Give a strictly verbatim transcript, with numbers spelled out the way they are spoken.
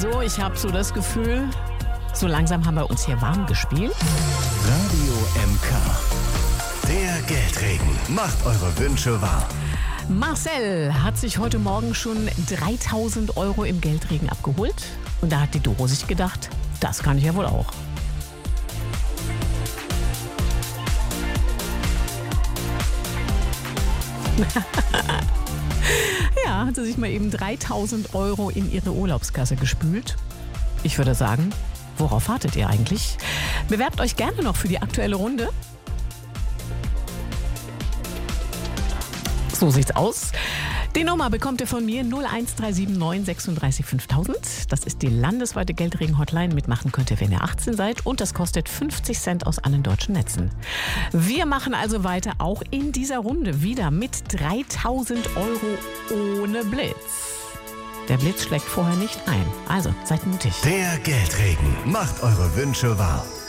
Also, ich habe so das Gefühl, so langsam haben wir uns hier warm gespielt. Radio M K. Der Geldregen macht eure Wünsche wahr. Marcel hat sich heute Morgen schon dreitausend Euro im Geldregen abgeholt. Und da hat die Doro sich gedacht, das kann ich ja wohl auch. Ja, hat sie sich mal eben dreitausend Euro in ihre Urlaubskasse gespült. Ich würde sagen, worauf wartet ihr eigentlich? Bewerbt euch gerne noch für die aktuelle Runde. So sieht's aus. Die Nummer bekommt ihr von mir null eins drei sieben neun sechsunddreißig fünftausend. Das ist die landesweite Geldregen-Hotline. Mitmachen könnt ihr, wenn ihr achtzehn seid. Und das kostet fünfzig Cent aus allen deutschen Netzen. Wir machen also weiter, auch in dieser Runde, wieder mit dreitausend Euro ohne Blitz. Der Blitz schlägt vorher nicht ein. Also, seid mutig. Der Geldregen macht eure Wünsche wahr.